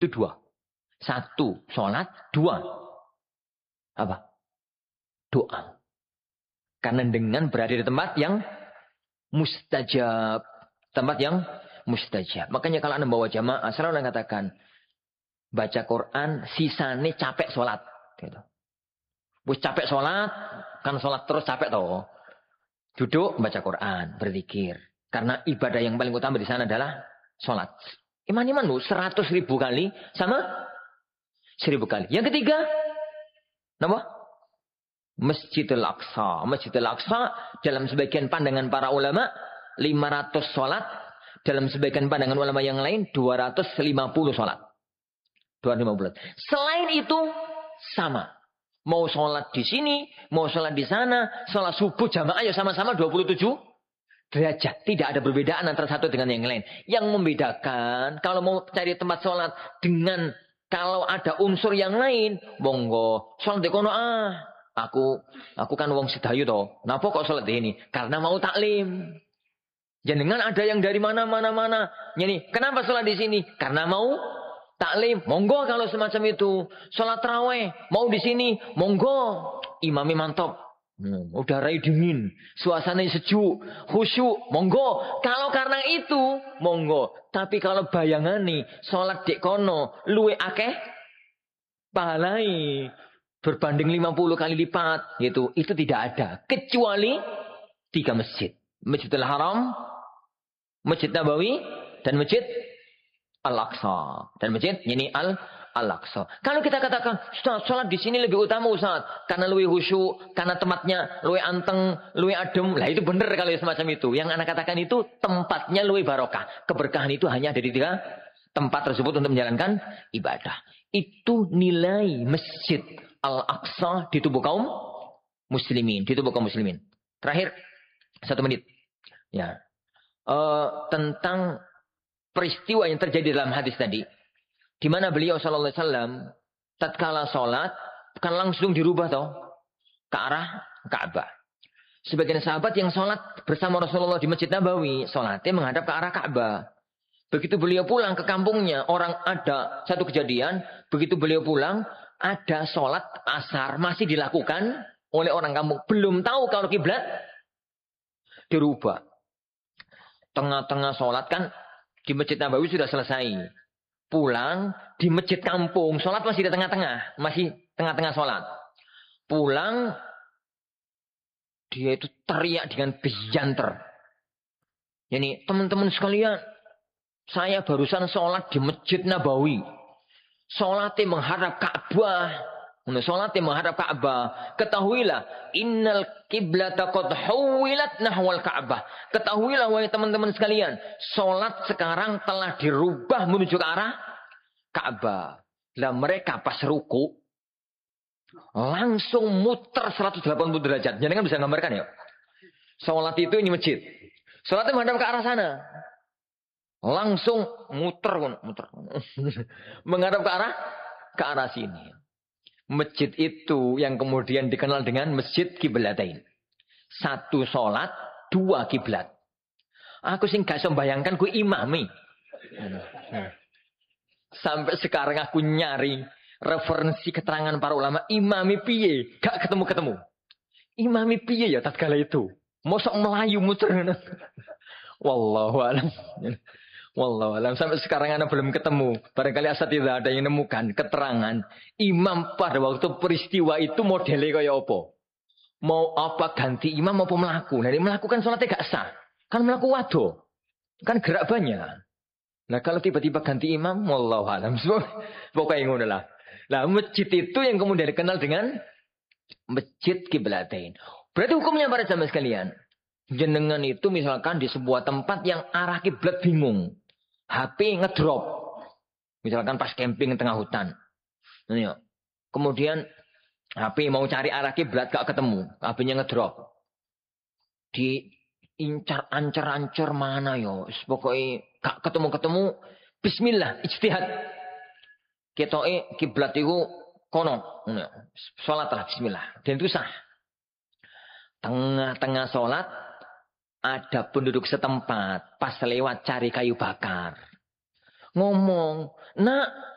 Itu dua. Satu, sholat. Dua, apa? Doa. Karena dengan berada di tempat yang mustajab. Tempat yang mustajab. Makanya kalau Anda bawa jamaah, selalu orang katakan, baca Quran, sisanya capek sholat. Gitu. Bus capek sholat, kan sholat terus capek toh. Duduk, baca Quran, berzikir. Karena ibadah yang paling utama di sana adalah sholat. Iman-iman lu 100.000 kali sama 1.000 kali. Yang ketiga, apa? Masjidil Aqsa. Masjidil Aqsa dalam sebagian pandangan para ulama 500 sholat. Dalam sebagian pandangan ulama yang lain 250 sholat. 250. Selain itu sama. Mau sholat di sini, mau sholat di sana, sholat subuh jamaah ya sama-sama 27 derajat. Tidak ada perbedaan antara satu dengan yang lain. Yang membedakan, kalau mau cari tempat sholat dengan kalau ada unsur yang lain, monggo sholat di kono Aku kan wong sedayu toh. Napa kok sholat di ini? Karena mau taklim. Jangan ada yang dari mana. Ini kenapa sholat di sini? Karena mau taklim, monggo kalau semacam itu. Sholat tarawih, mau di sini, monggo. Imami mantap. Udara dingin, suasana sejuk, khusyuk, monggo. Kalau karena itu, monggo. Tapi kalau bayangan nih, sholat di kono, luwe akeh, pahalai. Berbanding 50 kali lipat, gitu. Itu tidak ada. Kecuali 3 masjid. Masjidil Haram, Masjid Nabawi, dan Masjid Al-Aqsa. Dan masjid ini Al-Aqsa. Kalau kita katakan, Ustaz, sholat di sini lebih utama Ustaz. Karena lebih khusyuk, karena tempatnya lebih anteng, lebih adem. Lah itu benar kalau semacam itu. Yang anak katakan itu tempatnya lebih barokah. Keberkahan itu hanya ada di 3 tempat tersebut untuk menjalankan ibadah. Itu nilai masjid Al-Aqsa di tubuh kaum muslimin. Di tubuh kaum muslimin. Terakhir, 1 menit. Ya. Tentang peristiwa yang terjadi dalam hadis tadi, di mana beliau sallallahu alaihi wasallam tatkala salat kan langsung dirubah toh ke arah Ka'bah. Sebagian sahabat yang salat bersama Rasulullah di Masjid Nabawi, salatnya menghadap ke arah Ka'bah. Begitu beliau pulang ke kampungnya, ada satu kejadian, begitu beliau pulang, ada salat asar masih dilakukan oleh orang kampung, belum tahu kalau kiblat dirubah. Tengah-tengah salat kan di Masjid Nabawi sudah selesai. Pulang di masjid kampung. Sholat masih di tengah-tengah. Masih tengah-tengah sholat. Pulang. Dia itu teriak dengan bijanter. Yani teman-teman sekalian. Saya barusan sholat di Masjid Nabawi. Sholatnya menghadap Ka'bah. Sholatnya menghadap Ka'bah. Ketahuilah. Innal qiblata qad huwilat nahwal Ka'bah. Ketahuilah wahai teman-teman sekalian. Sholat sekarang telah dirubah menuju ke arah Ka'bah. Lah mereka pas ruku. Langsung muter 180 derajat. Jadi kan bisa gambarkan ya. Sholat itu ini masjid. Sholatnya menghadap ke arah sana. Langsung muter. Menghadap ke arah sini. Masjid itu yang kemudian dikenal dengan Masjid Kiblatain. 1 sholat, 2 kiblat. Aku sih gak bisa bayangkan ku imami. Sampai sekarang aku nyari referensi keterangan para ulama. Imami piye? Gak ketemu-ketemu. Imami piye ya tatkala itu? Mosok Melayu muter. Wallahu a'lam. Wallahu alam, sampai sekarang anak belum ketemu. Barangkali asatidzah ada yang nemukan keterangan imam pada waktu peristiwa itu modelnya kayak apa. Mau apa ganti imam apa melaku. Nah, melakukan sholatnya gak sah. Kan melaku wado. Kan gerak banyak. Nah kalau tiba-tiba ganti imam, wallahu alam. Pokoknya ngono lah. Nah masjid itu yang kemudian dikenal dengan Masjid Kiblatain. Berarti hukumnya para jamaah sekalian. Jenengan itu misalkan di sebuah tempat yang arah kiblat bingung. HP ngedrop. Misalkan pas camping di tengah hutan. Nah, kemudian HP mau cari arah kiblat gak ketemu. HP-nya ngedrop. Diincar ancer-ancer mana yo. Pokoknya gak ketemu-ketemu. Bismillah, ijtihad. Ketoke kiblat itu kono. Salatlah bismillah. Dan itu sah. Tengah-tengah salat ada penduduk setempat pas lewat cari kayu bakar. Ngomong, nak